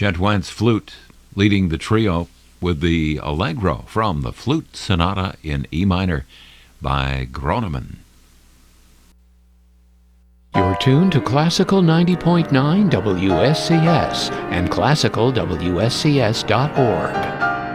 Chet Wentz flute leading the trio with the Allegro from the Flute Sonata in E minor by Groneman. You're tuned to Classical 90.9 WSCS and classicalwscs.org.